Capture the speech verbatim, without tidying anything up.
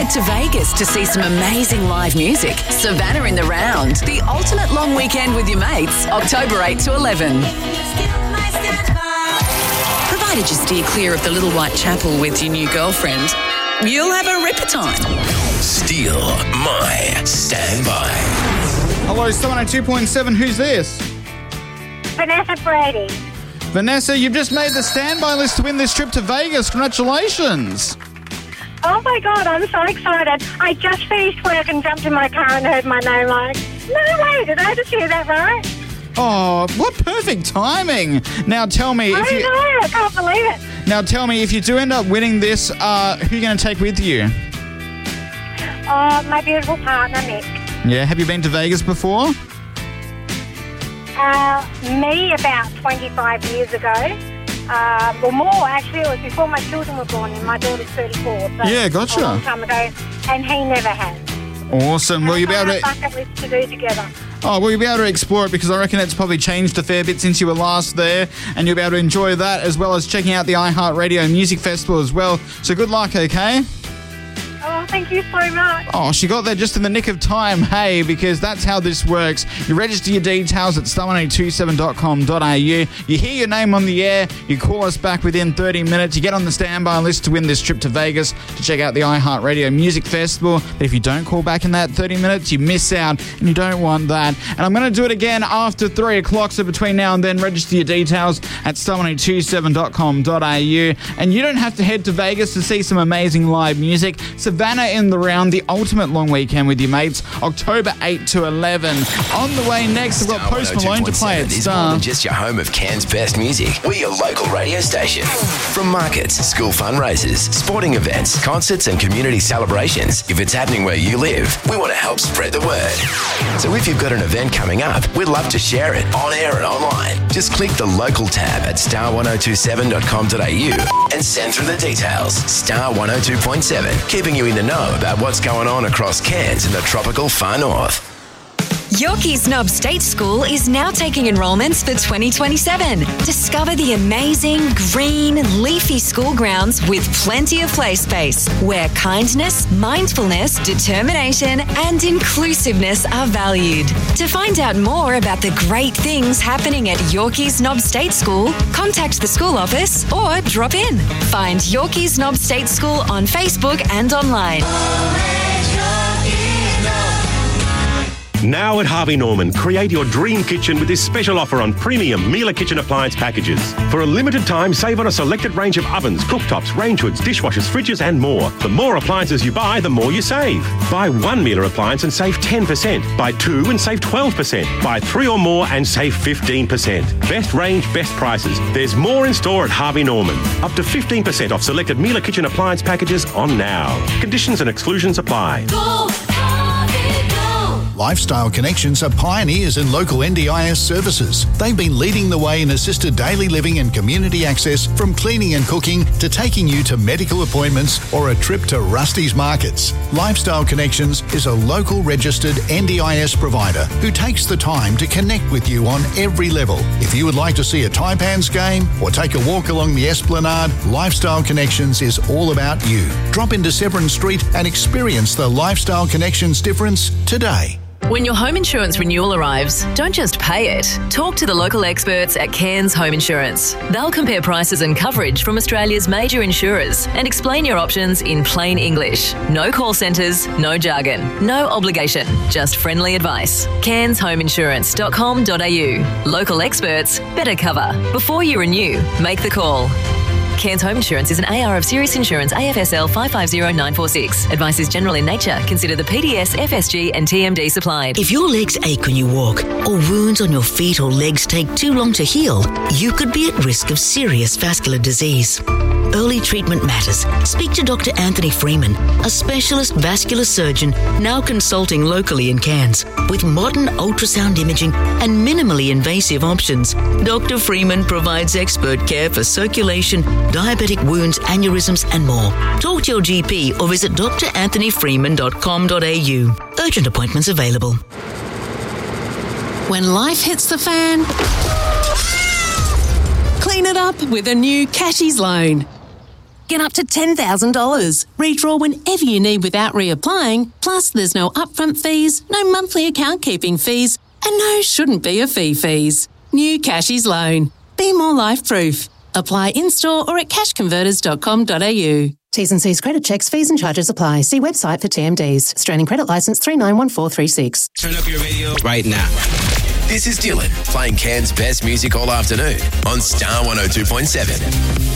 to Vegas to see some amazing live music. Savannah in the Round, the ultimate long weekend with your mates, October eighth to eleven. Provided you steer clear of the Little White Chapel with your new girlfriend, you'll have a ripper time. Steal My Standby. Hello, Star one oh two point seven. Who's this? Vanessa Brady. Vanessa, you've just made the standby list to win this trip to Vegas. Congratulations. Oh my God, I'm so excited. I just finished work and jumped in my car and heard my name like, no way, did I just hear that right? Oh, what perfect timing. Now tell me if I you... know, I can't believe it. Now tell me, if you do end up winning this, uh, who are you going to take with you? Oh, my beautiful partner, Mick. Yeah, have you been to Vegas before? Uh, me about twenty-five years ago. Uh, well, more actually. It was before my children were born, and my daughter's thirty-four. So Yeah, gotcha. A long time ago, and he never has. Awesome. Will you be able to... bucket list to do together. Oh, well, you'll be able to explore it because I reckon it's probably changed a fair bit since you were last there, and you'll be able to enjoy that as well as checking out the iHeartRadio Music Festival as well. So good luck, okay? Oh, thank you so much. Oh, she got there just in the nick of time, hey, because that's how this works. You register your details at star one oh two seven dot com dot a u. You hear your name on the air, you call us back within thirty minutes, you get on the standby list to win this trip to Vegas to check out the iHeartRadio Music Festival. But if you don't call back in that thirty minutes, you miss out, and you don't want that. And I'm going to do it again after three o'clock, so between now and then, register your details at star one oh two seven dot com dot a u. And you don't have to head to Vegas to see some amazing live music. Savannah in the Round, the ultimate long weekend with your mates, October eighth to eleven. On the way next, we've got Post Malone to play at is Star. more than just your home of Cairns' best music. We're your local radio station. From markets, school fundraisers, sporting events, concerts and community celebrations, if it's happening where you live, we want to help spread the word. So if you've got an event coming up, we'd love to share it on air and online. Just click the local tab at star one oh two seven dot com dot a u and send through the details. Star one oh two point seven, keeping you in the know about what's going on across Cairns and the tropical far north. Yorkeys Knob State School is now taking enrolments for twenty twenty-seven. Discover the amazing, green, leafy school grounds with plenty of play space, where kindness, mindfulness, determination, and inclusiveness are valued. To find out more about the great things happening at Yorkeys Knob State School, contact the school office or drop in. Find Yorkeys Knob State School on Facebook and online. Now at Harvey Norman, create your dream kitchen with this special offer on premium Miele kitchen appliance packages. For a limited time, save on a selected range of ovens, cooktops, range hoods, dishwashers, fridges and more. The more appliances you buy, the more you save. Buy one Miele appliance and save ten percent. Buy two and save twelve percent. Buy three or more and save fifteen percent. Best range, best prices. There's more in store at Harvey Norman. Up to fifteen percent off selected Miele kitchen appliance packages on now. Conditions and exclusions apply. Go! Lifestyle Connections are pioneers in local N D I S services. They've been leading the way in assisted daily living and community access, from cleaning and cooking to taking you to medical appointments or a trip to Rusty's Markets. Lifestyle Connections is a local registered N D I S provider who takes the time to connect with you on every level. If you would like to see a Taipans game or take a walk along the Esplanade, Lifestyle Connections is all about you. Drop into Severn Street and experience the Lifestyle Connections difference today. When your home insurance renewal arrives, don't just pay it. Talk to the local experts at Cairns Home Insurance. They'll compare prices and coverage from Australia's major insurers and explain your options in plain English. No call centres, no jargon, no obligation, just friendly advice. cairns home insurance dot com dot a u. Local experts, better cover. Before you renew, make the call. Cairns Home Insurance is an A R of Serious Insurance, A F S L five five zero nine four six. Advice is general in nature. Consider the P D S, F S G and T M D supplied. If your legs ache when you walk, or wounds on your feet or legs take too long to heal, you could be at risk of serious vascular disease. Early treatment matters. Speak to Doctor Anthony Freeman, a specialist vascular surgeon now consulting locally in Cairns. With modern ultrasound imaging and minimally invasive options, Doctor Freeman provides expert care for circulation, diabetic wounds, aneurysms and more. Talk to your G P or visit d r anthony freeman dot com dot a u. Urgent appointments available. When life hits the fan, clean it up with a new Cashies loan. get up to ten thousand dollars. Redraw whenever you need without reapplying. Plus, there's no upfront fees, no monthly account keeping fees, and no shouldn't be a fee fees. New Cashies Loan. Be more life-proof. Apply in-store or at cash converters dot com dot a u. T's and C's credit checks, fees and charges apply. See website for T M Ds. Australian Credit Licence three nine one four three six. Turn up your radio right now. This is Dylan playing Cairns' best music all afternoon on Star one oh two point seven.